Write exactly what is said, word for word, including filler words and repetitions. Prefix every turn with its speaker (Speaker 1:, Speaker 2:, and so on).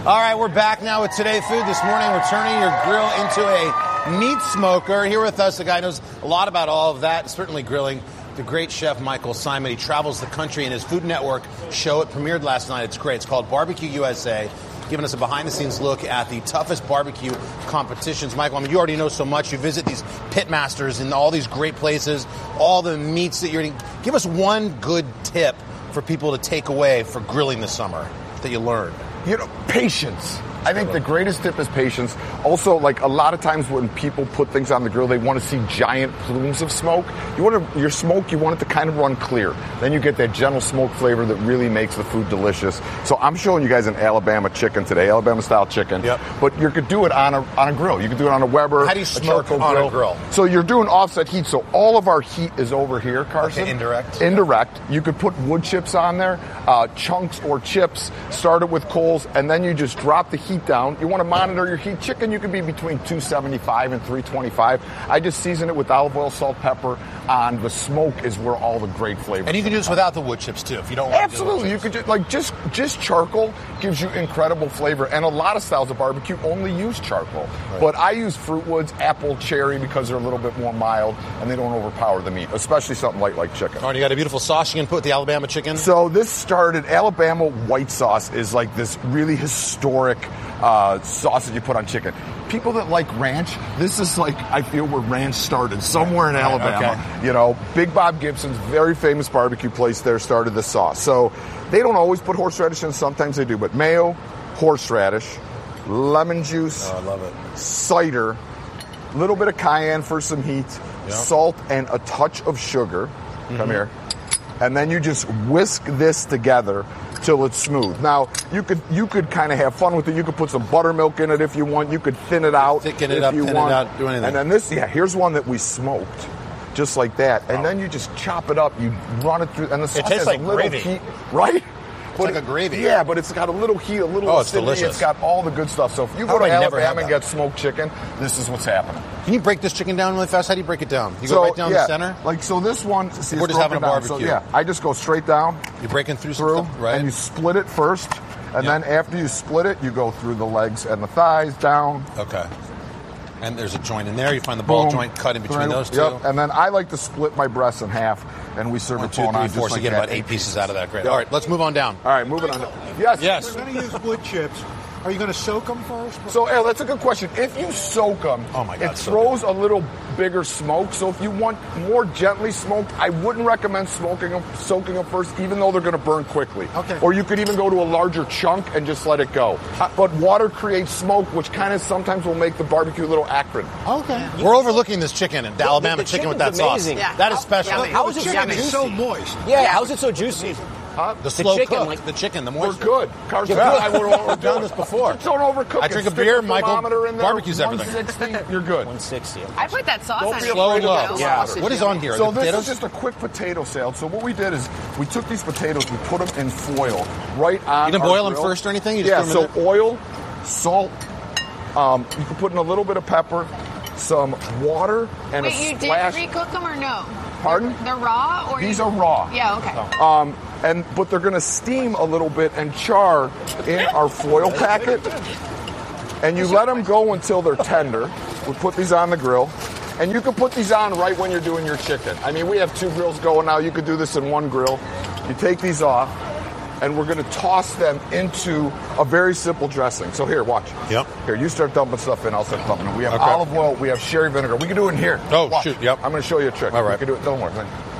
Speaker 1: All right, we're back now with Today Food. This morning, we're turning your grill into a meat smoker. Here with us, a guy who knows a lot about all of that, certainly grilling, the great chef Michael Symon. He travels the country in his Food Network show. It premiered last night. It's great. It's called Barbecue U S A, giving us a behind-the-scenes look at the toughest barbecue competitions. Michael, I mean, you already know so much. You visit these pit masters in all these great places, all the meats that you're eating. Give us one good tip for people to take away for grilling this summer that you learned.
Speaker 2: You know, patience. I think the greatest tip is patience. Also, like a lot of times when people put things on the grill, they want to see giant plumes of smoke. You want to, your smoke, you want it to kind of run clear. Then you get that gentle smoke flavor that really makes the food delicious. So I'm showing you guys an Alabama chicken today, Alabama style chicken.
Speaker 1: Yep.
Speaker 2: But you could do it on a on a grill. You could do it on a Weber.
Speaker 1: How do you smoke
Speaker 2: a
Speaker 1: on
Speaker 2: grill.
Speaker 1: a grill?
Speaker 2: So you're doing offset heat. So all of our heat is over here, Carson.
Speaker 1: Okay, indirect.
Speaker 2: Indirect. You could put wood chips on there, uh, chunks or chips. Start it with coals, and then you just drop the heat down. You want to monitor your heat. Chicken, you can be between two seventy-five and three twenty-five. I just season it with olive oil, salt, pepper. On the smoke is where all the great flavors.
Speaker 1: And you can do this without the wood chips too, if you don't want
Speaker 2: Absolutely,
Speaker 1: to.
Speaker 2: you could just, like just just charcoal gives you incredible flavor, and a lot of styles of barbecue only use charcoal. Right. But I use fruit woods, apple, cherry because they're a little bit more mild and they don't overpower the meat, especially something light like chicken.
Speaker 1: All right, you got a beautiful sauce you can put with the Alabama chicken.
Speaker 2: So this started Alabama white sauce is like this really historic uh, sauce that you put on chicken. People that like ranch, this is like, I feel where ranch started, somewhere in Alabama. Okay. You know, Big Bob Gibson's very famous barbecue place there started the sauce. So they don't always put horseradish in, sometimes they do, but mayo, horseradish, lemon juice,
Speaker 1: oh, I love it.
Speaker 2: cider, a little bit of cayenne for some heat, yep. salt, and a touch of sugar. Mm-hmm. Come here. And then you just whisk this together till it's smooth. Now, you could you could kind of have fun with it. You could put some buttermilk in it if you want. You could thin it out
Speaker 1: Thicken it
Speaker 2: if
Speaker 1: up,
Speaker 2: you
Speaker 1: thin
Speaker 2: want.
Speaker 1: it out, do anything.
Speaker 2: And then this, yeah, here's one that we smoked, just like that. And
Speaker 1: oh.
Speaker 2: then you just chop it up. You run it through, and the sauce
Speaker 1: it tastes
Speaker 2: has
Speaker 1: like
Speaker 2: a little
Speaker 1: gravy.
Speaker 2: heat, right?
Speaker 1: It's like a gravy.
Speaker 2: Yeah, but it's got a little heat, a little
Speaker 1: oh, it's
Speaker 2: acidity.
Speaker 1: delicious.
Speaker 2: It's got all the good stuff. So if you
Speaker 1: How
Speaker 2: go to
Speaker 1: I never
Speaker 2: Alabama and
Speaker 1: that?
Speaker 2: get smoked chicken, this is what's happening.
Speaker 1: Can you break this chicken down really fast? How do you break it down? You
Speaker 2: so,
Speaker 1: go right down
Speaker 2: yeah,
Speaker 1: the center?
Speaker 2: Like, so this one, see,
Speaker 1: we're
Speaker 2: it's
Speaker 1: just having a
Speaker 2: down.
Speaker 1: barbecue.
Speaker 2: So, yeah, I just go straight down.
Speaker 1: You're breaking through,
Speaker 2: through
Speaker 1: some stuff, right?
Speaker 2: And you split it first. And
Speaker 1: yep.
Speaker 2: then after you split it, you go through the legs and the thighs down.
Speaker 1: Okay. And there's a joint in there. You find the ball
Speaker 2: Boom.
Speaker 1: joint cut in between
Speaker 2: Right.
Speaker 1: those two.
Speaker 2: Yep. And then I like to split my breasts in half, and we serve
Speaker 1: One,
Speaker 2: it
Speaker 1: two,
Speaker 2: bone
Speaker 1: three,
Speaker 2: on
Speaker 1: four.
Speaker 2: just
Speaker 1: So
Speaker 2: like
Speaker 1: you get
Speaker 2: that.
Speaker 1: about eight pieces out of that. Great.
Speaker 2: Yep.
Speaker 1: All right, let's move on down.
Speaker 2: All right, moving on. Yes.
Speaker 1: Yes.
Speaker 3: If you're going to use wood chips, are you going to soak them first?
Speaker 2: So, Al, that's a good question. If you soak them,
Speaker 1: oh my God,
Speaker 2: it
Speaker 1: so
Speaker 2: throws
Speaker 1: good.
Speaker 2: a little bigger smoke. So if you want more gently smoked, I wouldn't recommend smoking them, soaking them first, even though they're going to burn quickly.
Speaker 3: Okay.
Speaker 2: Or you could even go to a larger chunk and just let it go. But water creates smoke, which kind of sometimes will make the barbecue a little acrid.
Speaker 3: Okay.
Speaker 1: We're overlooking this chicken, and the Alabama
Speaker 4: the
Speaker 1: chicken with that
Speaker 4: amazing.
Speaker 1: sauce.
Speaker 4: Yeah.
Speaker 1: That is special.
Speaker 4: Yeah, how is it
Speaker 3: chicken
Speaker 4: so
Speaker 3: is so moist.
Speaker 4: Yeah, yeah, how's it so juicy?
Speaker 2: Huh?
Speaker 1: The slow
Speaker 4: chicken,
Speaker 1: cook,
Speaker 4: like-
Speaker 1: the chicken, the
Speaker 2: We're
Speaker 1: moisture.
Speaker 2: good. Carson,
Speaker 1: Yeah.
Speaker 2: I would
Speaker 1: We've done this before.
Speaker 2: Don't overcook
Speaker 1: I
Speaker 2: it.
Speaker 1: drink a
Speaker 2: Stick
Speaker 1: beer,
Speaker 2: the
Speaker 1: Michael
Speaker 2: thermometer in there,
Speaker 1: barbecues everything.
Speaker 2: one sixty, you're good.
Speaker 4: one sixty.
Speaker 5: I put that sauce
Speaker 2: Don't
Speaker 5: on
Speaker 2: be
Speaker 5: it.
Speaker 1: Slow
Speaker 2: afraid
Speaker 1: low.
Speaker 2: of the
Speaker 4: Yeah.
Speaker 2: sausage.
Speaker 1: What is on here?
Speaker 2: So
Speaker 1: the
Speaker 2: this
Speaker 1: potatoes?
Speaker 2: is just a quick potato salad. So what we did is we took these potatoes, we put them in foil right on.
Speaker 1: You didn't
Speaker 2: our
Speaker 1: boil them
Speaker 2: grill.
Speaker 1: first or anything? You just
Speaker 2: Yeah.
Speaker 1: put 'em in
Speaker 2: So oil, salt. Um, you can put in a little bit of pepper, some water, and
Speaker 5: Wait,
Speaker 2: a
Speaker 5: you
Speaker 2: splash.
Speaker 5: did pre-cook them or no?
Speaker 2: Pardon?
Speaker 5: They're raw or
Speaker 2: These
Speaker 5: you...
Speaker 2: are raw.
Speaker 5: Yeah, okay.
Speaker 2: Um, and but they're going to steam a little bit and char in our foil packet. And you let them go until they're tender. We put these on the grill. And you can put these on right when you're doing your chicken. I mean, we have two grills going now. You could do this in one grill. You take these off, and we're going to toss them into a very simple dressing. So here, watch.
Speaker 1: Yep.
Speaker 2: Here, you start dumping stuff in. I'll start dumping it. We have
Speaker 1: Okay.
Speaker 2: olive oil. We have sherry vinegar. We can do it in here.
Speaker 1: Oh,
Speaker 2: Watch.
Speaker 1: shoot, yep.
Speaker 2: I'm going to show you a trick.
Speaker 1: All right.
Speaker 2: We can do it. Don't worry.